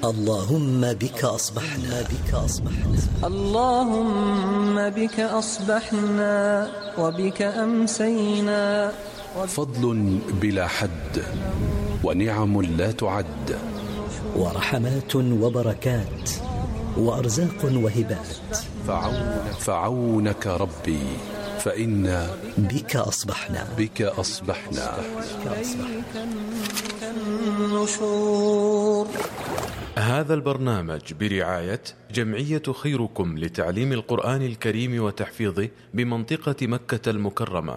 اللهم بك أصبحنا اللهم بك أصبحنا وبك أمسينا. فضل بلا حد ونعم لا تعد، ورحمات وبركات وأرزاق وهبات. فعونك ربي فإنا بك أصبحنا. هذا البرنامج برعاية جمعية خيركم لتعليم القرآن الكريم وتحفيظه بمنطقة مكة المكرمة.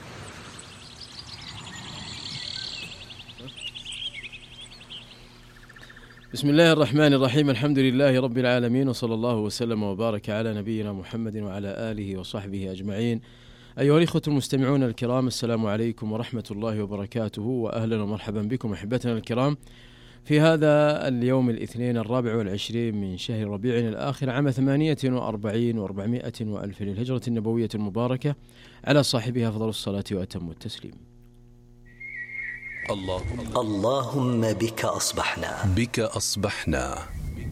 بسم الله الرحمن الرحيم، الحمد لله رب العالمين، وصلى الله وسلم وبارك على نبينا محمد وعلى آله وصحبه أجمعين. أيها الإخوة المستمعون الكرام، السلام عليكم ورحمة الله وبركاته، وأهلا ومرحبا بكم أحبتنا الكرام في هذا اليوم الاثنين 24 من شهر ربيع الآخر عام 48 و400 وألف للهجرة النبوية المباركة، على صاحبها أفضل الصلاة وأتم التسليم. اللهم بك أصبحنا.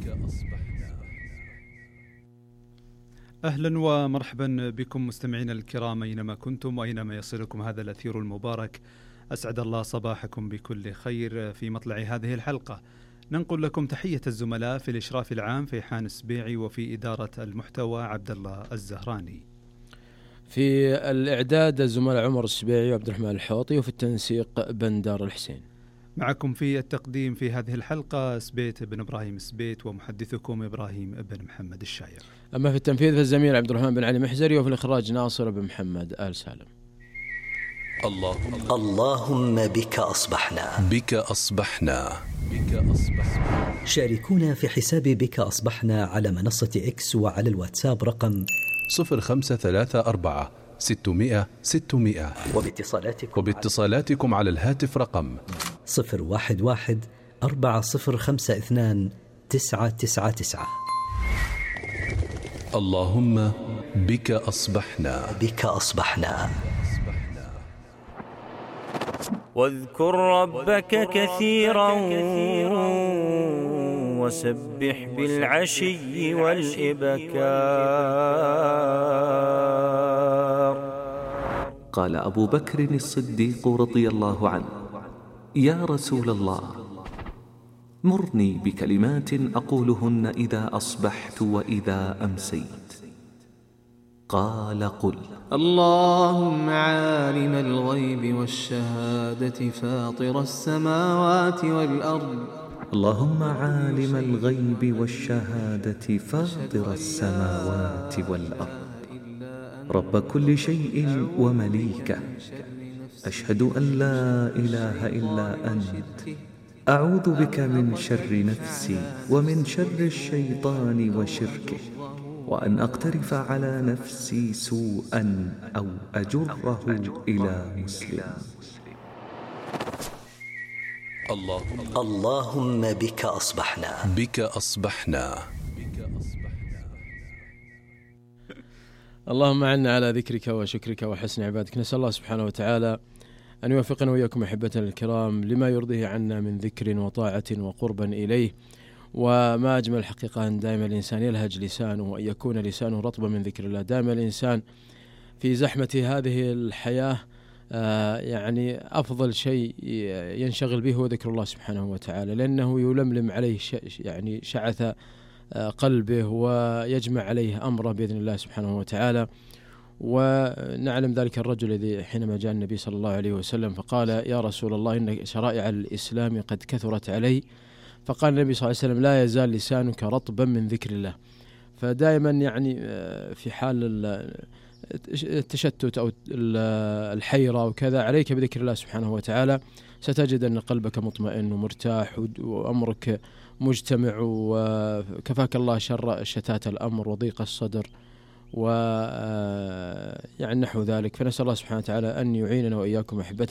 أهلا ومرحبا بكم مستمعين الكرام أينما كنتم وأينما يصلكم هذا الأثير المبارك. أسعد الله صباحكم بكل خير. في مطلع هذه الحلقة ننقل لكم تحية الزملاء في الإشراف العام فيحان السبيعي، وفي إدارة المحتوى عبد الله الزهراني، في الإعداد الزملاء عمر السبيعي وعبد الرحمن الحوطي، وفي التنسيق بندار الحسين. معكم في التقديم في هذه الحلقة سبيت بن إبراهيم سبيت، ومحدثكم إبراهيم بن محمد الشاير. أما في التنفيذ فالزميل عبد الرحمن بن علي محزري، وفي الإخراج ناصر بن محمد آل سالم. اللهم بك أصبحنا. شاركونا في حساب بك أصبحنا على منصة إكس وعلى الواتساب رقم 0534 600 600، وباتصالاتكم على الهاتف رقم 011 4052 999. اللهم بك أصبحنا. واذكر ربك كثيرا وسبح بالعشي والإبكار. قال أبو بكر الصديق رضي الله عنه: يا رسول الله، مرني بكلمات أقولهن إذا أصبحت وإذا أمسيت. قال: قل: اللهم عالم الغيب والشهادة فاطر السماوات والأرض. اللهم عالم الغيب والشهادة فاطر السماوات والأرض، رب كل شيء ومليكه، أشهد أن لا إله إلا أنت، أعوذ بك من شر نفسي ومن شر الشيطان وشركه، وأن أقترف على نفسي سوءا أو أجره إلى مسلم. اللهم بك أصبحنا. اللهم عنا على ذكرك وشكرك وحسن عبادك. نسأل الله سبحانه وتعالى أن يوفقنا وإياكم أحبتنا الكرام لما يرضيه عنا من ذكر وطاعة وقربا إليه. وما أجمل الحقيقة أن دائما الإنسان يلهج لسانه وأن يكون لسانه رطبا من ذكر الله. دائما الإنسان في زحمة هذه الحياة يعني أفضل شيء ينشغل به هو ذكر الله سبحانه وتعالى، لأنه يلملم عليه يعني شعث قلبه ويجمع عليه أمره بإذن الله سبحانه وتعالى. ونعلم ذلك الرجل الذي حينما جاء النبي صلى الله عليه وسلم فقال: يا رسول الله، إن شرائع الإسلام قد كثرت علي. فقال النبي صلى الله عليه وسلم: لا يزال لسانك رطبا من ذكر الله. فدائما يعني في حال التشتت أو الحيرة وكذا عليك بذكر الله سبحانه وتعالى، ستجد أن قلبك مطمئن ومرتاح وأمرك مجتمع، وكفاك الله شر شتات الأمر وضيق الصدر يعني نحو ذلك. فنسأل الله سبحانه وتعالى أن يعيننا وإياكم أحبتنا